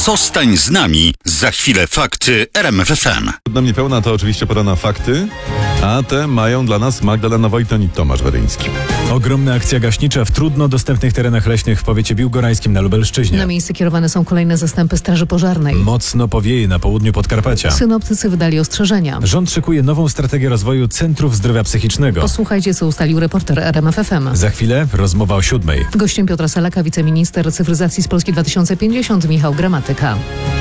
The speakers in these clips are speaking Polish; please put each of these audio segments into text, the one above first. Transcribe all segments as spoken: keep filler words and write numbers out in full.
Zostań z nami. Za chwilę fakty R M F F M. Na mnie pełna to oczywiście pora na fakty, a te mają dla nas Magdalena Wojton i Tomasz Weryński. Ogromna akcja gaśnicza w trudno dostępnych terenach leśnych w powiecie biłgorajskim na Lubelszczyźnie. Na miejsce kierowane są kolejne zastępy Straży Pożarnej. Mocno powieje na południu Podkarpacia. Synoptycy wydali ostrzeżenia. Rząd szykuje nową strategię rozwoju centrów zdrowia psychicznego. Posłuchajcie, co ustalił reporter R M F F M. Za chwilę rozmowa o siódmej. Gościem Piotra Salaka, wiceminister cyfryzacji z Polski dwa tysiące pięćdziesiąt, Michał Gramatyka.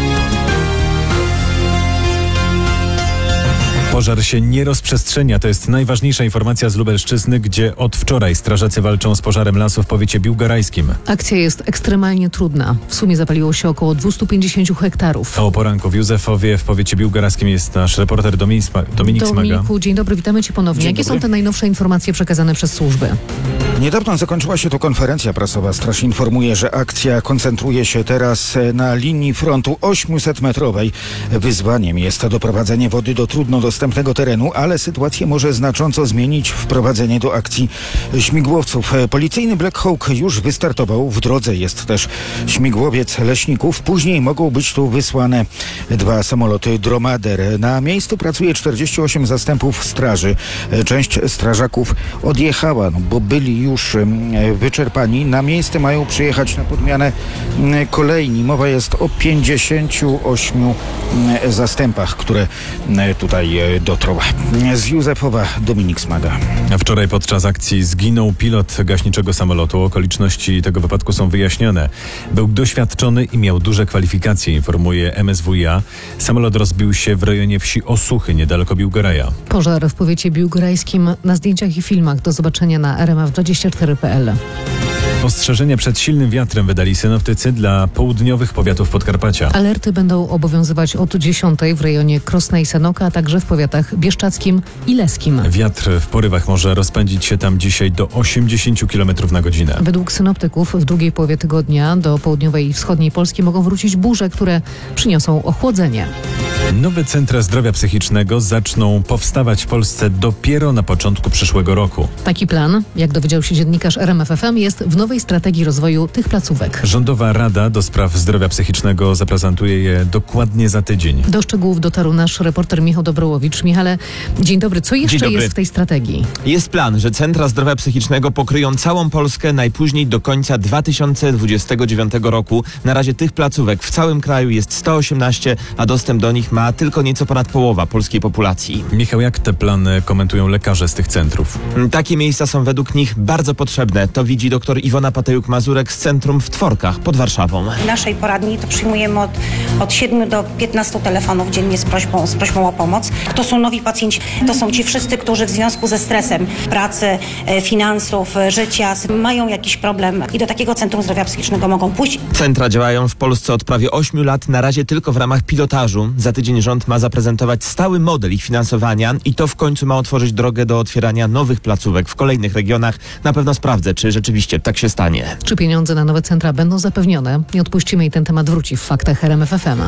Pożar się nie rozprzestrzenia. To jest najważniejsza informacja z Lubelszczyzny, gdzie od wczoraj strażacy walczą z pożarem lasu w powiecie biłgorajskim. Akcja jest ekstremalnie trudna. W sumie zapaliło się około dwieście pięćdziesiąt hektarów. A o poranku w Józefowie w powiecie biłgorajskim jest nasz reporter Dominik Smaga. Dominik Smaga. Dominiku, dzień dobry, witamy Cię ponownie. Dzień Jakie dobry. są te najnowsze informacje przekazane przez służby? Niedawno zakończyła się tu konferencja prasowa. Straż informuje, że akcja koncentruje się teraz na linii frontu ośmiosetmetrowej. Wyzwaniem jest doprowadzenie wody do trudno dostępnego terenu, ale sytuację może znacząco zmienić wprowadzenie do akcji śmigłowców. Policyjny Black Hawk już wystartował. W drodze jest też śmigłowiec leśników. Później mogą być tu wysłane dwa samoloty Dromader. Na miejscu pracuje czterdzieści osiem zastępów straży. Część strażaków odjechała, no bo byli już wyczerpani. Na miejsce mają przyjechać na podmianę kolejni. Mowa jest o pięćdziesięciu ośmiu zastępach, które tutaj dotrą. Z Józefowa Dominik Smaga. Wczoraj podczas akcji zginął pilot gaśniczego samolotu. Okoliczności tego wypadku są wyjaśnione. Był doświadczony i miał duże kwalifikacje, informuje M S W iA. Samolot rozbił się w rejonie wsi Osuchy, niedaleko Biłgoraja. Pożar w powiecie biłgorajskim na zdjęciach i filmach do zobaczenia na R M F dwadzieścia cztery kropka p l. Ostrzeżenia przed silnym wiatrem wydali synoptycy dla południowych powiatów Podkarpacia. Alerty będą obowiązywać od dziesiątej w rejonie Krosna i Sanoka, a także w powiatach bieszczackim i leskim. Wiatr w porywach może rozpędzić się tam dzisiaj do osiemdziesiąt kilometrów na godzinę. Według synoptyków w drugiej połowie tygodnia do południowej i wschodniej Polski mogą wrócić burze, które przyniosą ochłodzenie. Nowe centra zdrowia psychicznego zaczną powstawać w Polsce dopiero na początku przyszłego roku. Taki plan, jak dowiedział się dziennikarz R M F F M, jest w nowej strategii rozwoju tych placówek. Rządowa Rada do Spraw Zdrowia Psychicznego zaprezentuje je dokładnie za tydzień. Do szczegółów dotarł nasz reporter Michał Dobrołowicz. Michale, dzień dobry. Co jeszcze jest w tej strategii? Jest plan, że centra zdrowia psychicznego pokryją całą Polskę najpóźniej do końca dwa tysiące dwudziestego dziewiątego roku. Na razie tych placówek w całym kraju jest sto osiemnaście, a dostęp do nich ma tylko nieco ponad połowa polskiej populacji. Michał, jak te plany komentują lekarze z tych centrów? Takie miejsca są według nich bardzo potrzebne. To widzi dr Iwona Patejuk-Mazurek z centrum w Tworkach pod Warszawą. W naszej poradni to przyjmujemy od, od siedmiu do piętnastu telefonów dziennie z prośbą, z prośbą o pomoc. To są nowi pacjenci, to są ci wszyscy, którzy w związku ze stresem pracy, e, finansów, e, życia mają jakiś problem i do takiego centrum zdrowia psychicznego mogą pójść. Centra działają w Polsce od prawie ośmiu lat, na razie tylko w ramach pilotażu. Za tydzień rząd ma zaprezentować stały model ich finansowania i to w końcu ma otworzyć drogę do otwierania nowych placówek w kolejnych regionach. Na pewno sprawdzę, czy rzeczywiście tak się stanie. Czy pieniądze na nowe centra będą zapewnione? Nie odpuścimy i ten temat wróci w faktach R M F F M.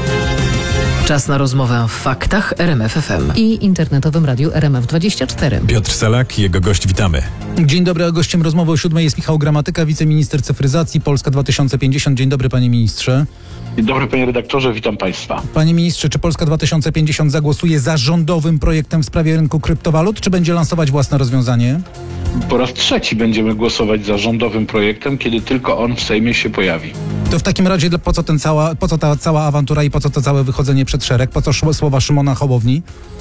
Czas na rozmowę w faktach R M F F M. I internetowym radiu R M F dwadzieścia cztery. Piotr Salak i jego gość, witamy. Dzień dobry, a gościem rozmowy o siódmej jest Michał Gramatyka, wiceminister cyfryzacji Polska dwa tysiące pięćdziesiąt. Dzień dobry, panie ministrze. Dzień dobry, panie redaktorze, witam państwa. Panie ministrze, czy Polska dwa tysiące pięćdziesiąt zagłosuje za rządowym projektem w sprawie rynku kryptowalut, czy będzie lansować własne rozwiązanie? Po raz trzeci będziemy głosować za rządowym projektem, kiedy tylko on w Sejmie się pojawi. To w takim razie po co, ten cała, po co ta cała awantura i po co to całe wychodzenie przed szereg? Po co szło słowa Szymona Hołowni?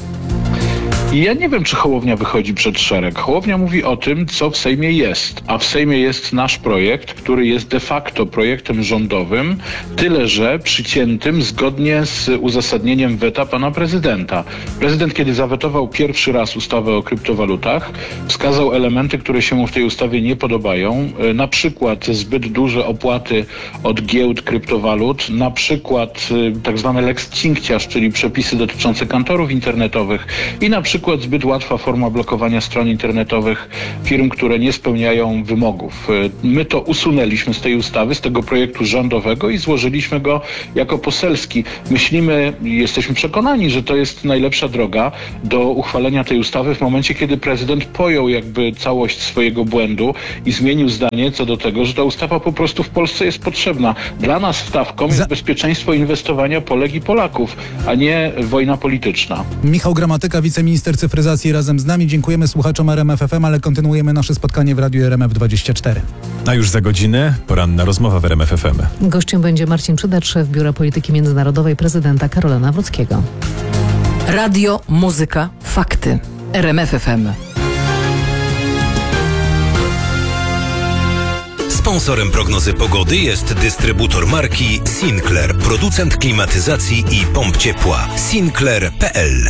I ja nie wiem, czy Hołownia wychodzi przed szereg. Hołownia mówi o tym, co w Sejmie jest. A w Sejmie jest nasz projekt, który jest de facto projektem rządowym, tyle że przyciętym zgodnie z uzasadnieniem weta pana prezydenta. Prezydent, kiedy zawetował pierwszy raz ustawę o kryptowalutach, wskazał elementy, które się mu w tej ustawie nie podobają. Na przykład zbyt duże opłaty od giełd kryptowalut, na przykład tak zwane lex cinkciarz, czyli przepisy dotyczące kantorów internetowych i na przykład przykład zbyt łatwa forma blokowania stron internetowych firm, które nie spełniają wymogów. My to usunęliśmy z tej ustawy, z tego projektu rządowego i złożyliśmy go jako poselski. Myślimy i jesteśmy przekonani, że to jest najlepsza droga do uchwalenia tej ustawy w momencie, kiedy prezydent pojął jakby całość swojego błędu i zmienił zdanie co do tego, że ta ustawa po prostu w Polsce jest potrzebna. Dla nas stawką jest Za... bezpieczeństwo inwestowania Polek i Polaków, a nie wojna polityczna. Michał Gramatyka, wiceminister cyfryzacji, razem z nami. Dziękujemy słuchaczom R M F F M, ale kontynuujemy nasze spotkanie w Radiu R M F dwadzieścia cztery. A już za godzinę poranna rozmowa w R M F F M. Gościem będzie Marcin Przydacz, szef Biura Polityki Międzynarodowej prezydenta Karola Nawrockiego. Radio, muzyka, fakty. R M F F M. Sponsorem prognozy pogody jest dystrybutor marki Sinclair, producent klimatyzacji i pomp ciepła. Sinclair kropka p l.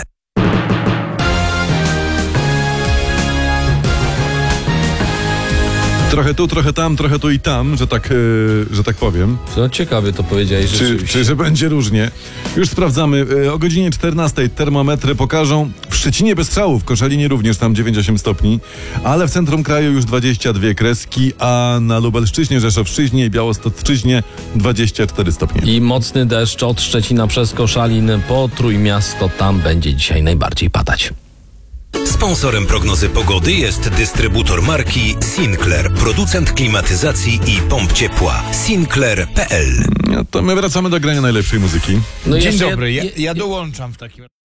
Trochę tu, trochę tam, trochę tu i tam, że tak, yy, że tak powiem. No ciekawie to powiedziałeś Czy, rzeczywiście. czy że będzie różnie? Już sprawdzamy. Yy, o godzinie czternastej termometry pokażą w Szczecinie bez strzałów, w Koszalinie również tam dziewięć osiem stopni, ale w centrum kraju już dwadzieścia dwie kreski, a na Lubelszczyźnie, Rzeszowszczyźnie i Białostocczyźnie dwadzieścia cztery stopnie. I mocny deszcz od Szczecina przez Koszalin po Trójmiasto, tam będzie dzisiaj najbardziej padać. Sponsorem prognozy pogody jest dystrybutor marki Sinclair, producent klimatyzacji i pomp ciepła. Sinclair kropka p l. No to my wracamy do grania najlepszej muzyki. No Dzień jeszcze dobry, jed- ja, ja dołączam w takim